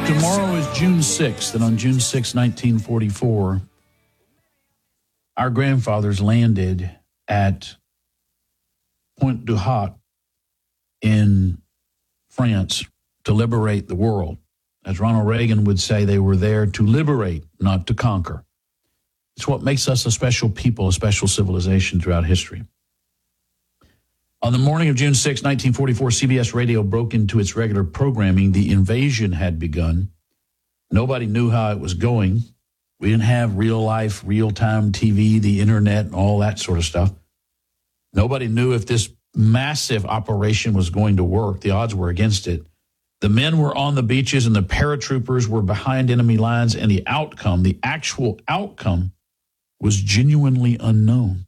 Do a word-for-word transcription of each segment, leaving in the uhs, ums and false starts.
Tomorrow is June sixth, and on June sixth, nineteen forty-four, our grandfathers landed at Pointe du Hoc in France to liberate the world. As Ronald Reagan would say, they were there to liberate, not to conquer. It's what makes us a special people, a special civilization throughout history. On the morning of June sixth, nineteen forty-four, C B S Radio broke into its regular programming. The invasion had begun. Nobody knew how it was going. We didn't have real-life, real-time T V, the internet, and all that sort of stuff. Nobody knew if this massive operation was going to work. The odds were against it. The men were on the beaches, and the paratroopers were behind enemy lines, and the outcome, the actual outcome, was genuinely unknown.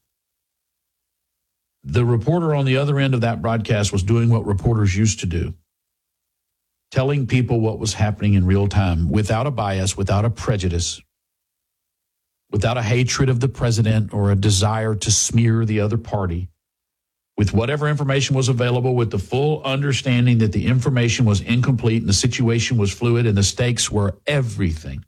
The reporter on the other end of that broadcast was doing what reporters used to do, telling people what was happening in real time, without a bias, without a prejudice, without a hatred of the president or a desire to smear the other party, with whatever information was available, with the full understanding that the information was incomplete and the situation was fluid and the stakes were everything.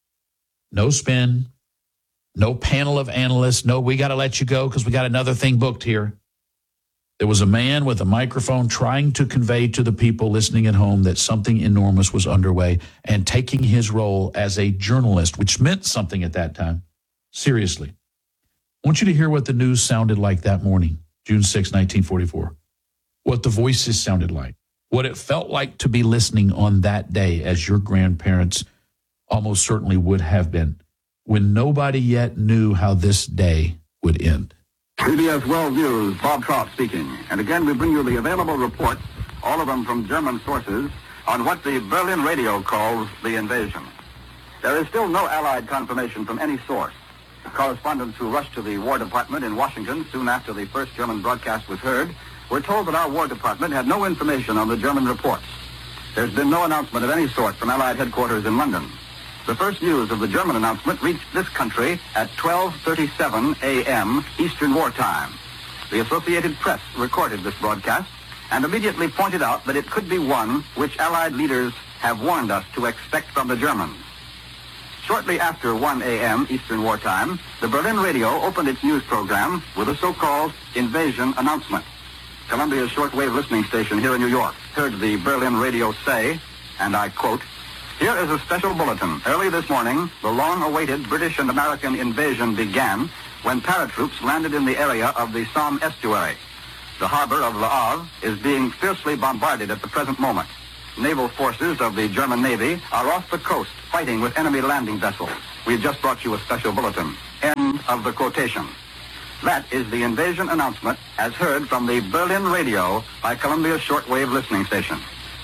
No spin, no panel of analysts, no, we got to let you go because we got another thing booked here. There was a man with a microphone trying to convey to the people listening at home that something enormous was underway and taking his role as a journalist, which meant something at that time, seriously. I want you to hear what the news sounded like that morning, June sixth, nineteen forty-four, what the voices sounded like, what it felt like to be listening on that day as your grandparents almost certainly would have been, when nobody yet knew how this day would end. C B S World News, Bob Trout speaking. And again, we bring you the available reports, all of them from German sources, on what the Berlin radio calls the invasion. There is still no Allied confirmation from any source. Correspondents who rushed to the War Department in Washington soon after the first German broadcast was heard were told that our War Department had no information on the German reports. There's been no announcement of any sort from Allied headquarters in London. The first news of the German announcement reached this country at twelve thirty-seven a.m. Eastern Wartime. The Associated Press recorded this broadcast and immediately pointed out that it could be one which Allied leaders have warned us to expect from the Germans. Shortly after one a.m. Eastern Wartime, the Berlin radio opened its news program with a so-called invasion announcement. Columbia's shortwave listening station here in New York heard the Berlin radio say, and I quote, "Here is a special bulletin. Early this morning, the long-awaited British and American invasion began when paratroops landed in the area of the Somme estuary. The harbor of Le Havre is being fiercely bombarded at the present moment. Naval forces of the German Navy are off the coast fighting with enemy landing vessels. We've just brought you a special bulletin." End of the quotation. That is the invasion announcement as heard from the Berlin radio by Columbia's shortwave listening station.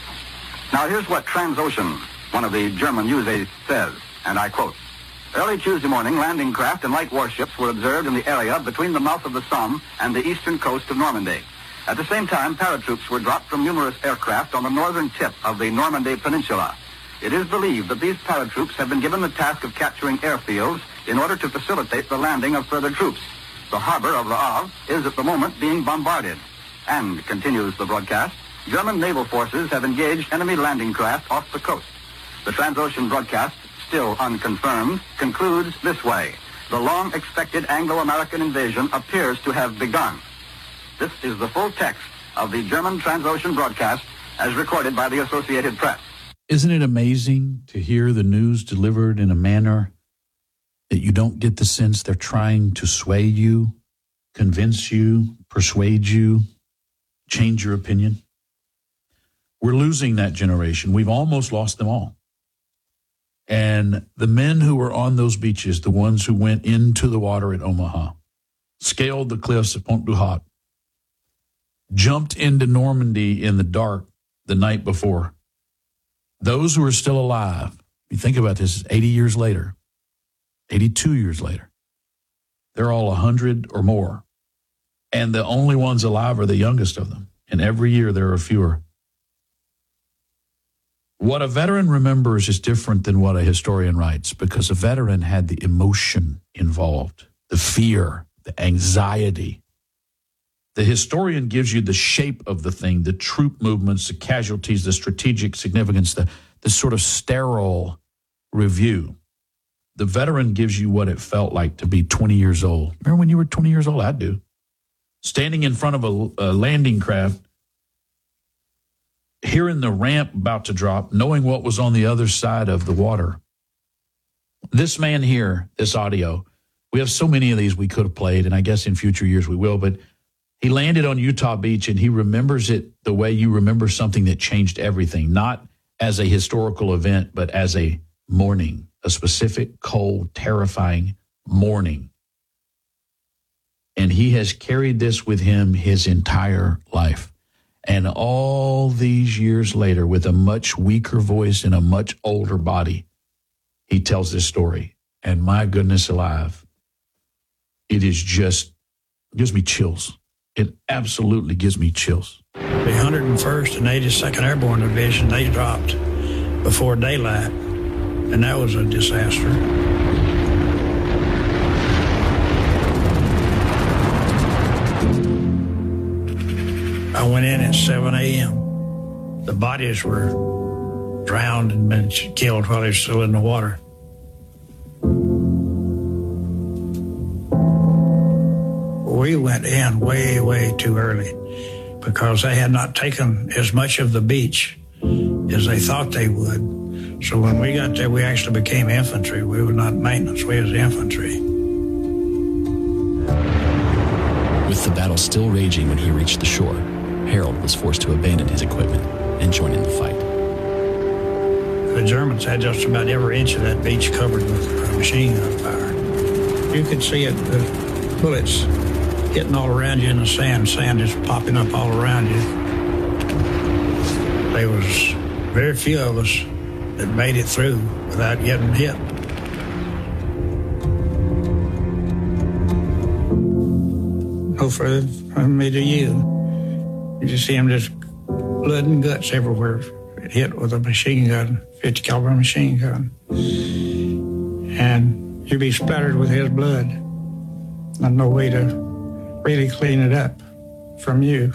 Now here's what Transocean, one of the German news aides, says, and I quote, "Early Tuesday morning, landing craft and light warships were observed in the area between the mouth of the Somme and the eastern coast of Normandy. At the same time, paratroops were dropped from numerous aircraft on the northern tip of the Normandy Peninsula. It is believed that these paratroops have been given the task of capturing airfields in order to facilitate the landing of further troops. The harbor of Le Havre is at the moment being bombarded. And," continues the broadcast, "German naval forces have engaged enemy landing craft off the coast." The Transocean broadcast, still unconfirmed, concludes this way: "The long-expected Anglo-American invasion appears to have begun." This is the full text of the German Transocean broadcast as recorded by the Associated Press. Isn't it amazing to hear the news delivered in a manner that you don't get the sense they're trying to sway you, convince you, persuade you, change your opinion? We're losing that generation. We've almost lost them all. And the men who were on those beaches, the ones who went into the water at Omaha, scaled the cliffs at Pointe du Hoc, jumped into Normandy in the dark the night before, those who are still alive, you think about this, eighty years later, eighty-two years later, they're all one hundred or more. And the only ones alive are the youngest of them. And every year there are fewer. What a veteran remembers is different than what a historian writes, because a veteran had the emotion involved, the fear, the anxiety. The historian gives you the shape of the thing, the troop movements, the casualties, the strategic significance, the, this sort of sterile review. The veteran gives you what it felt like to be twenty years old. Remember when you were twenty years old? I do. Standing in front of a, a landing craft, hearing the ramp about to drop, knowing what was on the other side of the water. This man here, this audio, we have so many of these we could have played, and I guess in future years we will, but he landed on Utah Beach, and he remembers it the way you remember something that changed everything, not as a historical event, but as a morning, a specific, cold, terrifying morning. And he has carried this with him his entire life. And all these years later, with a much weaker voice and a much older body, he tells this story. And my goodness alive, it is just, it gives me chills. It absolutely gives me chills. The one hundred first and eighty-second Airborne Division, they dropped before daylight, and that was a disaster. I went in at seven a.m. The bodies were drowned and been killed while they were still in the water. We went in way, way too early because they had not taken as much of the beach as they thought they would. So when we got there, we actually became infantry. We were not maintenance, we was infantry. With the battle still raging when he reached the shore, Harold was forced to abandon his equipment and join in the fight. The Germans had just about every inch of that beach covered with machine gun fire. You could see it, the bullets hitting all around you in the sand, sand just popping up all around you. There was very few of us that made it through without getting hit. No further from me to you. You just see him just blood and guts everywhere, hit with a machine gun, fifty caliber machine gun. And you'd be splattered with his blood. And no way to really clean it up from you.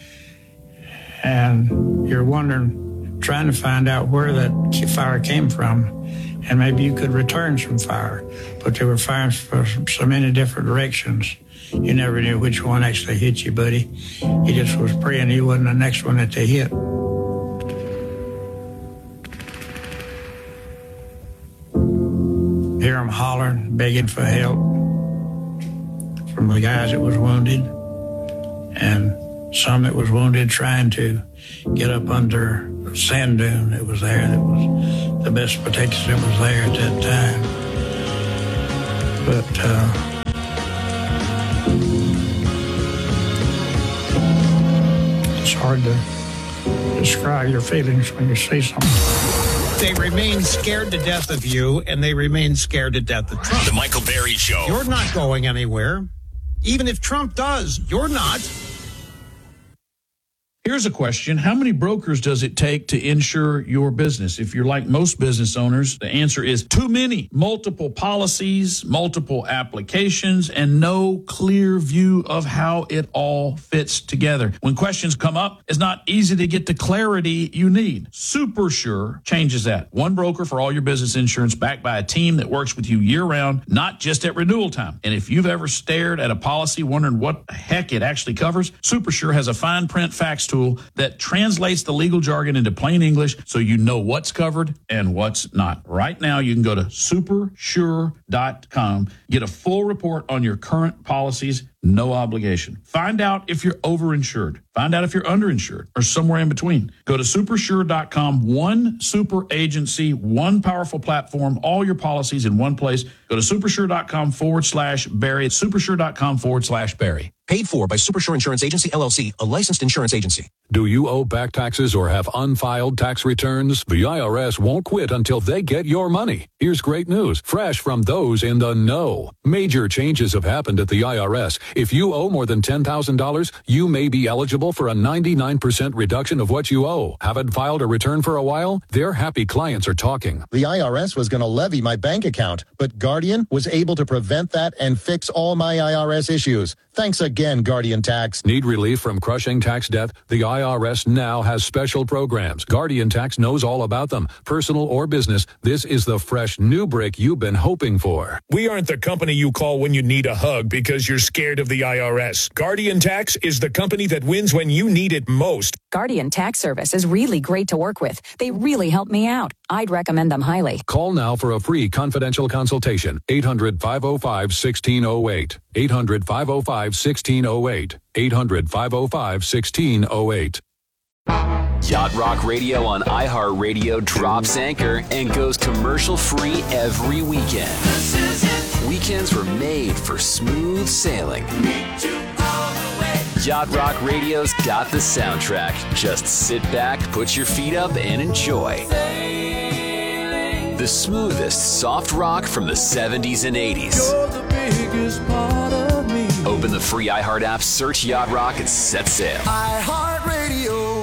And you're wondering, trying to find out where that fire came from, and maybe you could return some fire. But they were firing from so many different directions. You never knew which one actually hit you, buddy. You just was praying he wasn't the next one that they hit. Hear them hollering, begging for help from the guys that was wounded, and some that was wounded trying to get up under a sand dune that was there, that was the best protection that was there at that time. But uh, it's hard to describe your feelings when you see something. They remain scared to death of you, and they remain scared to death of Trump. The Michael Berry Show. You're not going anywhere. Even if Trump does, you're not. Here's a question. How many brokers does it take to insure your business? If you're like most business owners, the answer is too many. Multiple policies, multiple applications, and no clear view of how it all fits together. When questions come up, it's not easy to get the clarity you need. SuperSure changes that. One broker for all your business insurance, backed by a team that works with you year-round, not just at renewal time. And if you've ever stared at a policy wondering what the heck it actually covers, SuperSure has a fine print facts tool that translates the legal jargon into plain English so you know what's covered and what's not. Right now, you can go to super sure dot com, get a full report on your current policies, no obligation. Find out if you're overinsured. Find out if you're underinsured or somewhere in between. Go to super sure dot com, one super agency, one powerful platform, all your policies in one place. Go to super sure dot com forward slash Barry. It's super sure dot com forward slash Barry. Paid for by SuperSure Insurance Agency, L L C, a licensed insurance agency. Do you owe back taxes or have unfiled tax returns? The I R S won't quit until they get your money. Here's great news, fresh from those in the know. Major changes have happened at the I R S. If you owe more than ten thousand dollars, you may be eligible for a ninety-nine percent reduction of what you owe. Haven't filed a return for a while? Their happy clients are talking. The I R S was going to levy my bank account, but Guardian was able to prevent that and fix all my I R S issues. Thanks again, Guardian Tax. Need relief from crushing tax debt? The I R S now has special programs. Guardian Tax knows all about them. Personal or business, this is the fresh new brick you've been hoping for. We aren't the company you call when you need a hug because you're scared of the I R S. Guardian Tax is the company that wins when you need it most. Guardian Tax Service is really great to work with. They really helped me out. I'd recommend them highly. Call now for a free confidential consultation. eight hundred, five oh five, one six oh eight. eight hundred, five oh five, one six oh eight. eight hundred, five oh five, one six oh eight. Yacht Rock Radio on iHeartRadio drops anchor and goes commercial-free every weekend. Weekends were made for smooth sailing. Yacht Rock Radio's got the soundtrack. Just sit back, put your feet up, and enjoy. The smoothest soft rock from the seventies and eighties. Open the free iHeart app, search Yacht Rock, and set sail. iHeartRadio.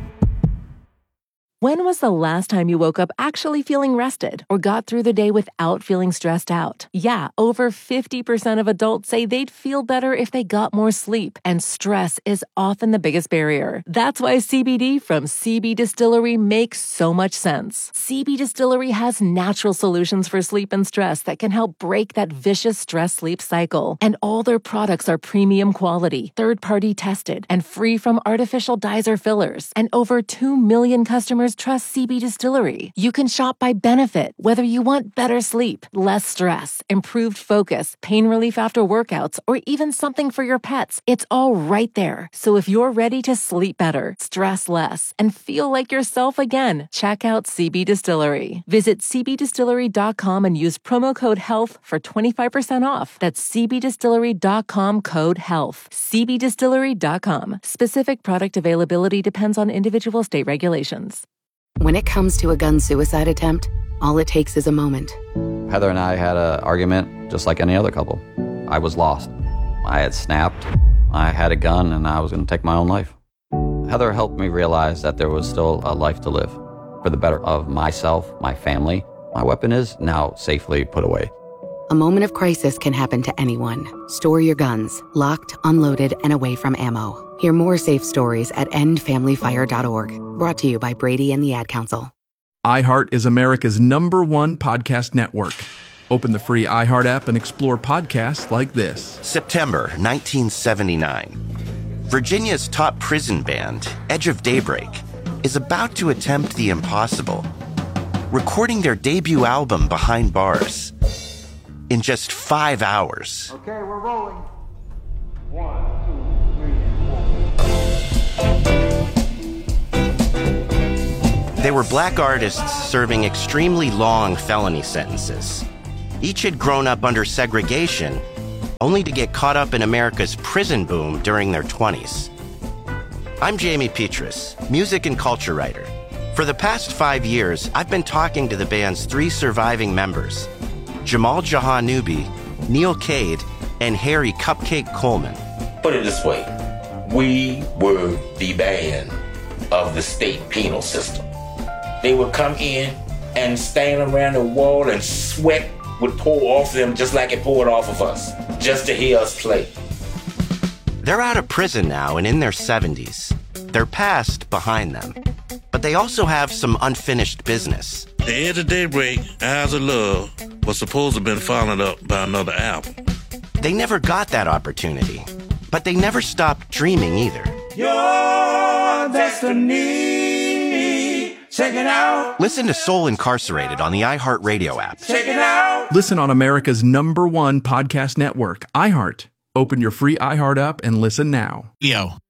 When was the last time you woke up actually feeling rested or got through the day without feeling stressed out? Yeah, over fifty percent of adults say they'd feel better if they got more sleep, and stress is often the biggest barrier. That's why C B D from C B Distillery makes so much sense. C B Distillery has natural solutions for sleep and stress that can help break that vicious stress-sleep cycle. And all their products are premium quality, third-party tested, and free from artificial dyes or fillers. And over two million customers trust C B Distillery. You can shop by benefit, whether you want better sleep, less stress, improved focus, pain relief after workouts, or even something for your pets. It's all right there. So if you're ready to sleep better, stress less, and feel like yourself again, check out C B Distillery. Visit c b distillery dot com and use promo code HEALTH for twenty-five percent off. That's c b distillery dot com code HEALTH. c b distillery dot com. Specific product availability depends on individual state regulations. When it comes to a gun suicide attempt, all it takes is a moment. Heather and I had an argument just like any other couple. I was lost. I had snapped. I had a gun and I was going to take my own life. Heather helped me realize that there was still a life to live for the better of myself, my family. My weapon is now safely put away. A moment of crisis can happen to anyone. Store your guns, locked, unloaded, and away from ammo. Hear more safe stories at end family fire dot org. Brought to you by Brady and the Ad Council. iHeart is America's number one podcast network. Open the free iHeart app and explore podcasts like this. September nineteen seventy-nine. Virginia's top prison band, Edge of Daybreak, is about to attempt the impossible. Recording their debut album Behind Bars in just five hours. Okay, we're rolling. One, two, three, They were black artists serving extremely long felony sentences. Each had grown up under segregation, only to get caught up in America's prison boom during their twenties. I'm Jamie Petrus, music and culture writer. For the past five years, I've been talking to the band's three surviving members, Jamal Jahanubi, Neil Cade, and Harry Cupcake Coleman. Put it this way, we were the band of the state penal system. They would come in and stand around the wall and sweat would pour off them just like it poured off of us, just to hear us play. They're out of prison now and in their seventies. Their past behind them. But they also have some unfinished business. The Edge of Daybreak, Eyes of Love, was supposed to have been followed up by another album. They never got that opportunity, but they never stopped dreaming either. Your destiny. Check it out. Listen to Soul Incarcerated on the iHeartRadio app. Check it out. Listen on America's number one podcast network, iHeart. Open your free iHeart app and listen now. Yo,